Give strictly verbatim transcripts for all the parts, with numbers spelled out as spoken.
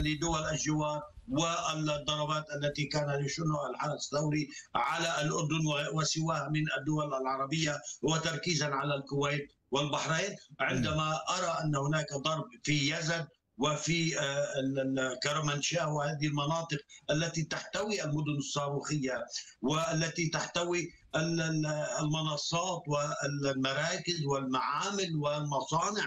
لدول الجوار، والضربات التي كان يشنها الحرس الثوري على الأردن وسواها من الدول العربية، وتركيزا على الكويت والبحرين. عندما أرى أن هناك ضرب في يزد وفي كرمنشاه وهذه المناطق التي تحتوي المدن الصاروخية والتي تحتوي المنصات والمراكز والمعامل والمصانع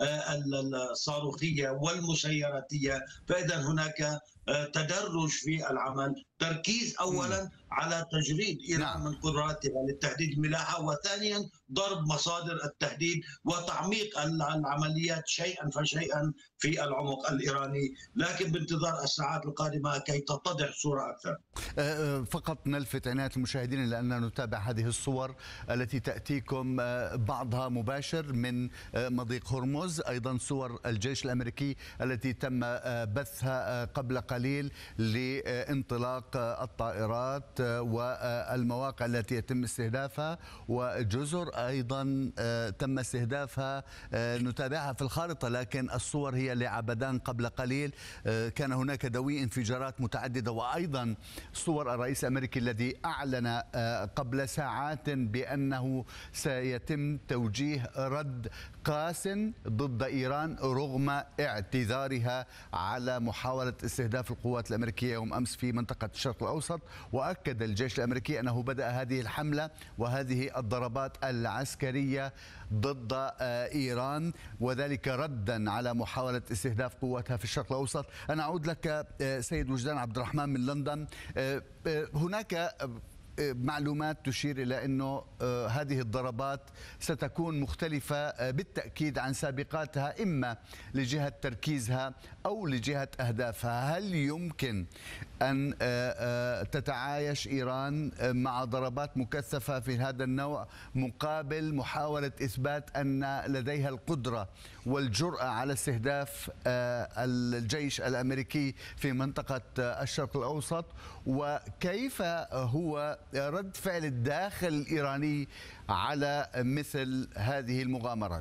الصاروخية والمسيراتية، فإذا هناك تدرج في العمل، تركيز أولا على تجريد إيران من قدراتها للتهديد الملاحة، وثانيا ضرب مصادر التهديد وتعميق العمليات شيئا فشيئا في العمق الإيراني، لكن بانتظار الساعات القادمة كي تتضح صورة أكثر. فقط نلفت عناية المشاهدين لأننا نتابع هذه الصور التي تأتيكم بعضها مباشر من مضيق هرمز، أيضا صور الجيش الأمريكي التي تم بثها قبل قليل لانطلاق الطائرات والمواقع التي يتم استهدافها، وجزر أيضا تم استهدافها نتابعها في الخارطة، لكن الصور هي لعبدان قبل قليل كان هناك دوي انفجارات متعددة، وأيضا صور الرئيس الأمريكي الذي أعلن قبل ساعات بأنه سيتم توجيه رد قاس ضد إيران رغم اعتذارها على محاولة استهداف القوات الأمريكية يوم أمس في منطقة الشرق الأوسط. وأكد الجيش الأمريكي أنه بدأ هذه الحملة وهذه الضربات العسكرية ضد إيران، وذلك ردا على محاولة استهداف قواتها في الشرق الأوسط. أنا أعود لك سيد وجدان عبد الرحمن من لندن. هناك معلومات تشير إلى أنه هذه الضربات ستكون مختلفة بالتأكيد عن سابقاتها، إما لجهة تركيزها أو لجهة أهدافها. هل يمكن أن تتعايش إيران مع ضربات مكثفة في هذا النوع مقابل محاولة إثبات أن لديها القدرة والجرأة على استهداف الجيش الأمريكي في منطقة الشرق الأوسط؟ وكيف هو رد فعل الداخل الإيراني على مثل هذه المغامرات؟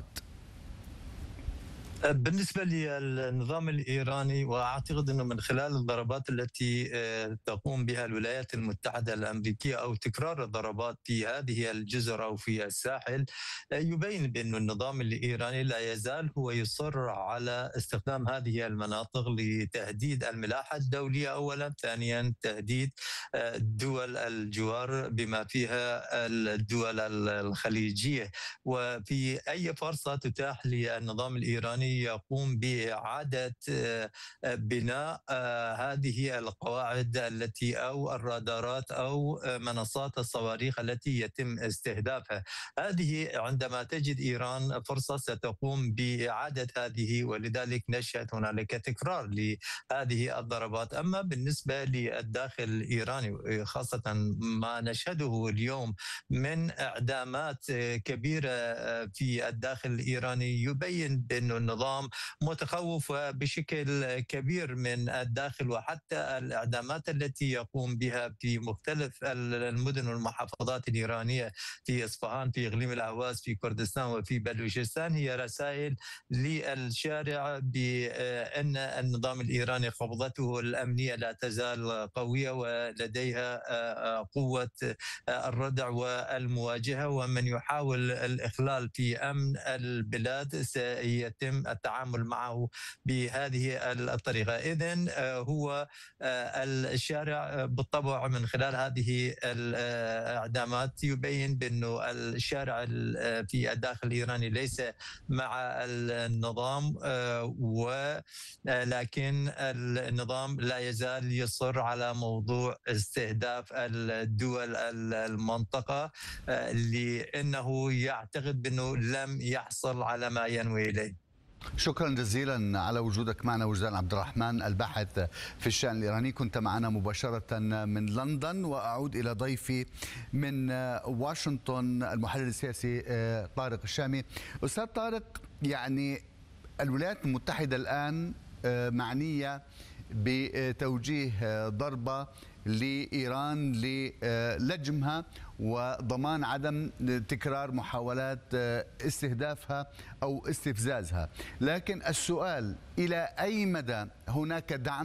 بالنسبة للنظام الإيراني، وأعتقد أنه من خلال الضربات التي تقوم بها الولايات المتحدة الأمريكية أو تكرار الضربات في هذه الجزر أو في الساحل يبين بأن النظام الإيراني لا يزال هو يصر على استخدام هذه المناطق لتهديد الملاحة الدولية أولا، ثانيا تهديد دول الجوار بما فيها الدول الخليجية. وفي أي فرصة تتاح للنظام الإيراني يقوم بإعادة بناء هذه القواعد التي أو الرادارات أو منصات الصواريخ التي يتم استهدافها. هذه عندما تجد إيران فرصة ستقوم بإعادة هذه، ولذلك نشهد هنالك تكرار لهذه الضربات. أما بالنسبة للداخل الإيراني خاصة ما نشهده اليوم من إعدامات كبيرة في الداخل الإيراني يبين بأن النظام متخوف بشكل كبير من الداخل، وحتى الإعدامات التي يقوم بها في مختلف المدن والمحافظات الإيرانية في إصفهان، في إقليم الأهواز، في كردستان وفي بلوچستان هي رسائل للشارع بأن النظام الإيراني قبضته الأمنية لا تزال قوية ولديها قوة الردع والمواجهة، ومن يحاول الإخلال في أمن البلاد سيتم التعامل معه بهذه الطريقة. إذن هو الشارع بالطبع من خلال هذه الإعدامات يبين بأنه الشارع في الداخل الإيراني ليس مع النظام، ولكن النظام لا يزال يصر على موضوع استهداف الدول المنطقة لأنه يعتقد بأنه لم يحصل على ما ينوي إليه. شكرا جزيلا على وجودك معنا وجدان عبد الرحمن الباحث في الشأن الإيراني، كنت معنا مباشرة من لندن. وأعود إلى ضيفي من واشنطن المحلل السياسي طارق الشامي. أستاذ طارق، يعني الولايات المتحدة الآن معنية بتوجيه ضربة لإيران للجمها وضمان عدم تكرار محاولات استهدافها أو استفزازها، لكن السؤال إلى أي مدى هناك دعم